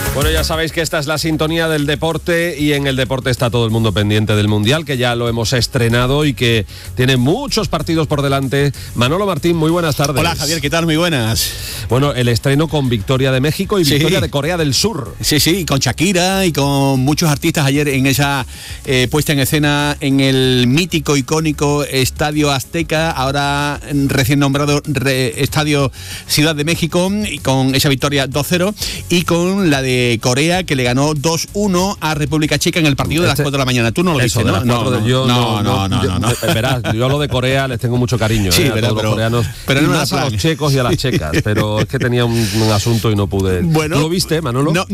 Bueno, ya sabéis que esta es la sintonía del deporte y en el deporte está todo el mundo pendiente del Mundial, que ya lo hemos estrenado y que tiene muchos partidos por delante. Manolo Martín, muy buenas tardes. Hola Javier, ¿qué tal? Muy buenas. Bueno, el estreno con victoria de México y victoria de Corea del Sur. Sí, con Shakira y con muchos artistas ayer en esa puesta en escena en el mítico, icónico Estadio Azteca, ahora recién nombrado Estadio Ciudad de México, y con esa victoria 2-0 y con la de Corea, que le ganó 2-1 a República Checa en el partido de las 4 de la mañana. Tú no lo viste, ¿no? No. Verás, yo a lo de Corea les tengo mucho cariño, sí, a todos los coreanos, pero más a los checos y a las checas, pero es que tenía un asunto y no pude. Bueno, ¿tú lo viste, Manolo? No,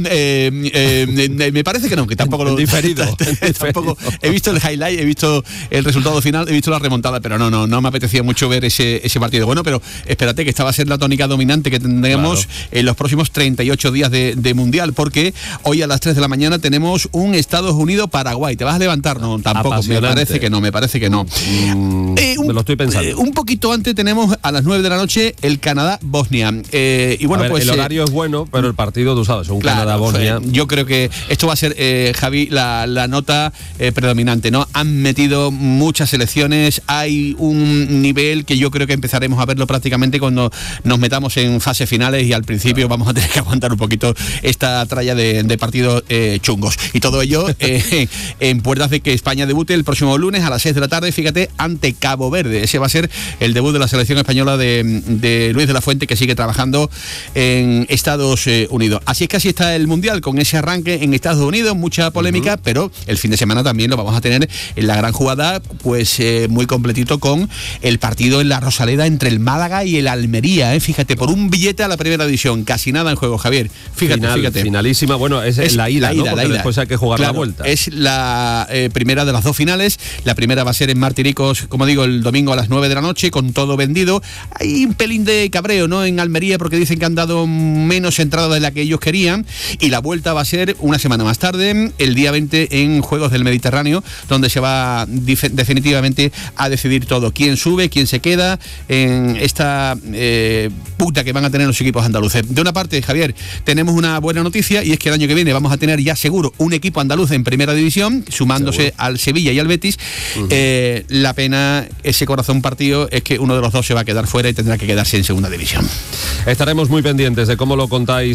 me parece que no, que tampoco lo diferido. Tampoco he visto el highlight, he visto el resultado final, he visto la remontada, pero no me apetecía mucho ver ese partido. Bueno, pero espérate, que esta va a ser la tónica dominante que tendremos en los próximos 38 días de Mundial, porque hoy a las 3 de la mañana tenemos un Estados Unidos-Paraguay. ¿Te vas a levantar? No, tampoco. Me parece que no. Me lo estoy pensando. Un poquito antes tenemos a las 9 de la noche el Canadá-Bosnia. Y bueno, pues el horario es bueno, pero el partido, tú sabes, un Canadá-Bosnia. Yo creo que esto va a ser, Javi, la nota predominante, ¿no? Han metido muchas selecciones, hay un nivel que yo creo que empezaremos a verlo prácticamente cuando nos metamos en fases finales, y al principio vamos a tener que aguantar un poquito esta tralla de partidos chungos. Y todo ello en puertas de que España debute el próximo lunes a las 6 de la tarde, fíjate, ante Cabo Verde. Ese va a ser el debut de la selección española de Luis de la Fuente, que sigue trabajando en Estados Unidos. Así es que así está el Mundial, con ese arranque en Estados Unidos, mucha polémica, pero el fin de semana también lo vamos a tener en la gran jugada, pues muy completito, con el partido en la Rosaleda entre el Málaga y el Almería, fíjate, por un billete a la primera división, casi nada en juego, Javier. Fíjate. Finalísima, bueno, es la ida, ¿no? Porque después hay que jugar la vuelta. Es la primera de las dos finales. La primera va a ser en Martiricos, como digo, el domingo a las 9 de la noche, con todo vendido. Hay un pelín de cabreo, ¿no?, en Almería, porque dicen que han dado menos entradas de la que ellos querían, y la vuelta va a ser una semana más tarde, el día 20, en Juegos del Mediterráneo, donde se va definitivamente a decidir todo, quién sube, quién se queda en esta puta que van a tener los equipos andaluces. De una parte, Javier, tenemos una buena noticia, y es que el año que viene vamos a tener ya seguro un equipo andaluz en primera división, sumándose al Sevilla y al Betis. La pena, ese corazón partido, es que uno de los dos se va a quedar fuera y tendrá que quedarse en segunda división. Estaremos muy pendientes de cómo lo contáis